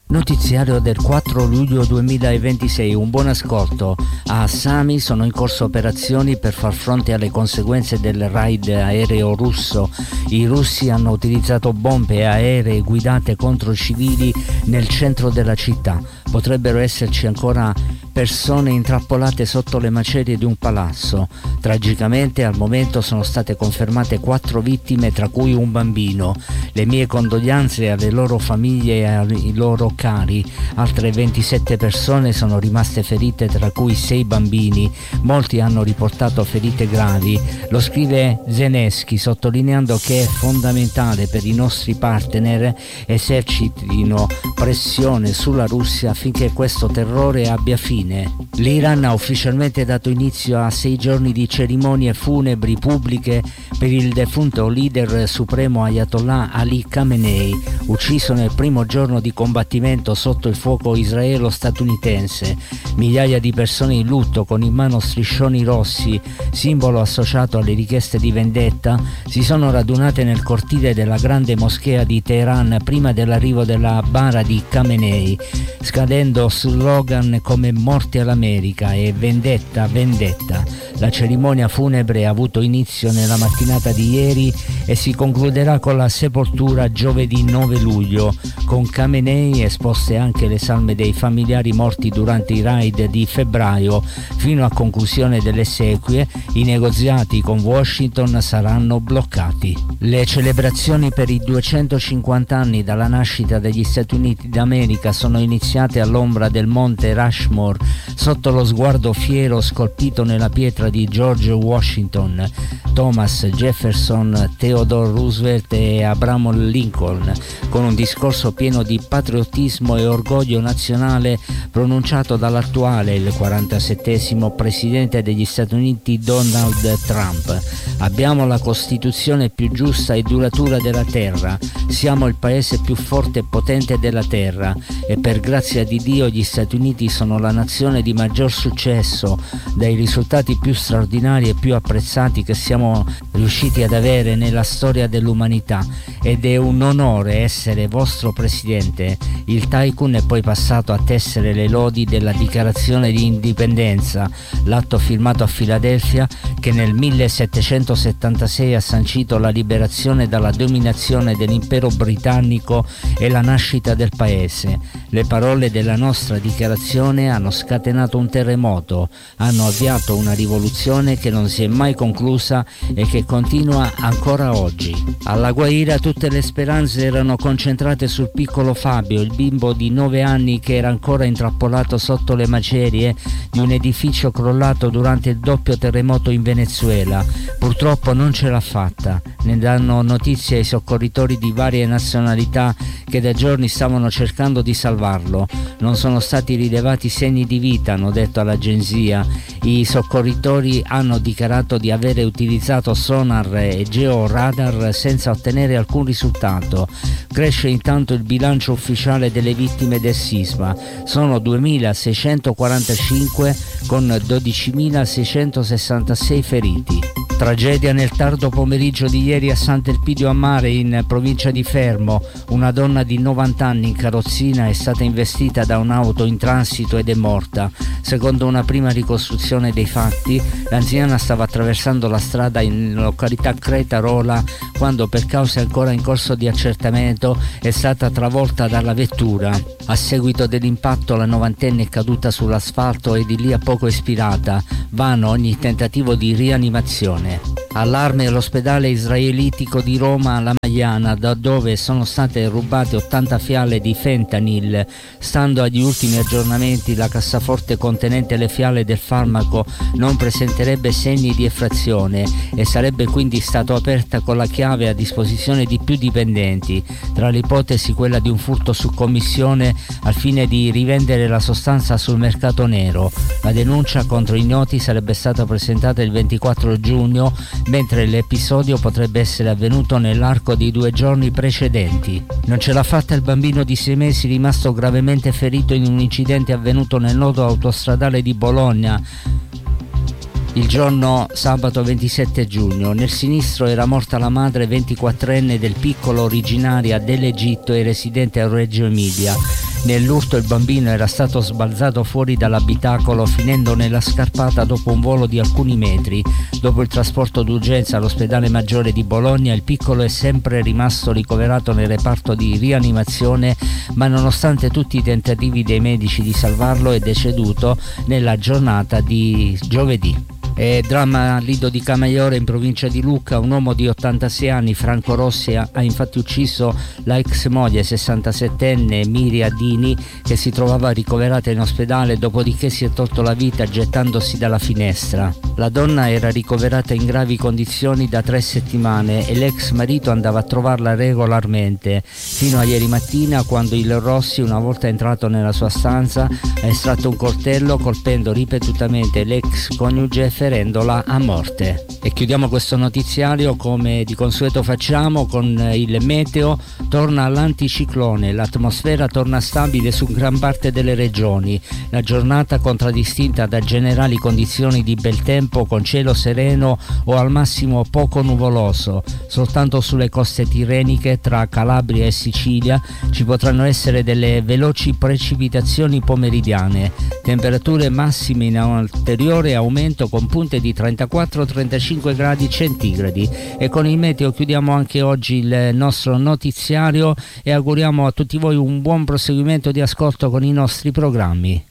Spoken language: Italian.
Notiziario del 4 luglio 2026, un buon ascolto. A Sami sono in corso operazioni per far fronte alle conseguenze del raid aereo russo. I russi hanno utilizzato bombe aeree guidate contro civili nel centro della città. Potrebbero esserci ancora persone intrappolate sotto le macerie di un palazzo. Tragicamente al momento sono state confermate 4 vittime, tra cui un bambino. Le mie condoglianze alle loro famiglie e ai loro cari. Altre 27 persone sono rimaste ferite, tra cui 6 bambini. Molti hanno riportato ferite gravi. Lo scrive Zelensky, sottolineando che è fondamentale per i nostri partner esercitino pressione sulla Russia affinché questo terrore abbia fine. L'Iran ha ufficialmente dato inizio a 6 giorni di cerimonie funebri pubbliche per il defunto leader supremo Ayatollah Ali Khamenei, ucciso nel primo giorno di combattimento sotto il fuoco israelo-statunitense. Migliaia di persone in lutto con in mano striscioni rossi, simbolo associato alle richieste di vendetta, si sono radunate nel cortile della grande moschea di Teheran prima dell'arrivo della bara di Khamenei, scadendo slogan come "Morte all'America" e "Vendetta, vendetta". La cerimonia funebre ha avuto inizio nella mattinata di ieri e si concluderà con la sepoltura giovedì 9 luglio. Con Khamenei esposte anche le salme dei familiari morti durante i raid di febbraio. Fino a conclusione delle esequie, i negoziati con Washington saranno bloccati. Le celebrazioni per i 250 anni dalla nascita degli Stati Uniti d'America sono iniziate all'ombra del monte Rushmore, sotto lo sguardo fiero scolpito nella pietra di George Washington, Thomas Jefferson, Theodore Roosevelt e Abraham Lincoln, con un discorso pieno di patriottismo e orgoglio nazionale pronunciato dall'attuale, il 47esimo presidente degli Stati Uniti Donald Trump. Abbiamo la Costituzione più giusta e duratura della terra, siamo il paese più forte e potente della terra e per grazia di Dio gli Stati Uniti sono la nazione di maggior successo, dai risultati più straordinari e più apprezzati che siamo riusciti ad avere nella storia dell'umanità, ed è un onore essere vostro presidente. Il tycoon è poi passato a tessere le lodi della dichiarazione di indipendenza, l'atto firmato a Filadelfia che nel 1776 ha sancito la liberazione dalla dominazione dell'impero britannico e la nascita del paese. Le parole della nostra dichiarazione hanno scatenato un terremoto, hanno avviato una rivoluzione che non si è mai conclusa e che continua ancora oggi. Alla Guaira tutte le speranze erano concentrate sul piccolo Fabio, il bimbo di 9 anni che era ancora intrappolato sotto le macerie di un edificio crollato durante il doppio terremoto in Venezuela. Purtroppo non ce l'ha fatta. Ne danno notizia i soccorritori di varie nazionalità che da giorni stavano cercando di salvarlo. Non sono stati rilevati segni di vita, hanno detto all'agenzia. I soccorritori hanno dichiarato di avere utilizzato sonar e georadar senza ottenere alcun risultato. Cresce intanto il bilancio ufficiale delle vittime del sisma. Sono 2.645 con 12.666 feriti. Tragedia nel tardo pomeriggio di ieri a Sant'Elpidio a Mare, in provincia di Fermo. Una donna di 90 anni in carrozzina è stata investita da un'auto in transito ed è morta. Secondo una prima ricostruzione dei fatti, l'anziana stava attraversando la strada in località Cretarola quando, per cause ancora in corso di accertamento, è stata travolta dalla vettura. A seguito dell'impatto la novantenne è caduta sull'asfalto e di lì a poco espirata. Vano ogni tentativo di rianimazione. Allarme all'ospedale israelitico di Roma alla Magliana, da dove sono state rubate 80 fiale di fentanyl. Stando agli ultimi aggiornamenti, la cassaforte contenente le fiale del farmaco non presenterebbe segni di effrazione e sarebbe quindi stata aperta con la chiave a disposizione di più dipendenti. Tra le ipotesi quella di un furto su commissione al fine di rivendere la sostanza sul mercato nero. La denuncia contro i ignoti sarebbe stata presentata il 24 giugno, mentre l'episodio potrebbe essere avvenuto nell'arco di 2 giorni precedenti. Non ce l'ha fatta il bambino di 6 mesi rimasto gravemente ferito in un incidente avvenuto nel nodo autostradale di Bologna il giorno sabato 27 giugno. Nel sinistro era morta la madre 24enne del piccolo, originaria dell'Egitto e residente a Reggio Emilia. Nell'urto il bambino era stato sbalzato fuori dall'abitacolo finendo nella scarpata dopo un volo di alcuni metri. Dopo il trasporto d'urgenza all'ospedale maggiore di Bologna, il piccolo è sempre rimasto ricoverato nel reparto di rianimazione, ma nonostante tutti i tentativi dei medici di salvarlo è deceduto nella giornata di giovedì. Dramma a Lido di Camaiore in provincia di Lucca. Un uomo di 86 anni, Franco Rossi, ha infatti ucciso la ex moglie 67enne Miria Dini, che si trovava ricoverata in ospedale, dopodiché si è tolto la vita gettandosi dalla finestra. La donna era ricoverata in gravi condizioni da 3 settimane e l'ex marito andava a trovarla regolarmente, fino a ieri mattina, quando il Rossi, una volta entrato nella sua stanza, ha estratto un coltello colpendo ripetutamente l'ex coniuge, ferendola a morte. E chiudiamo questo notiziario come di consueto facciamo con il meteo. Torna l'anticiclone, l'atmosfera torna stabile su gran parte delle regioni. La giornata contraddistinta da generali condizioni di bel tempo con cielo sereno o al massimo poco nuvoloso. Soltanto sulle coste tirreniche tra Calabria e Sicilia ci potranno essere delle veloci precipitazioni pomeridiane. Temperature massime in ulteriore aumento con punte di 34-35 gradi centigradi. E con il meteo chiudiamo anche oggi il nostro notiziario e auguriamo a tutti voi un buon proseguimento di ascolto con i nostri programmi.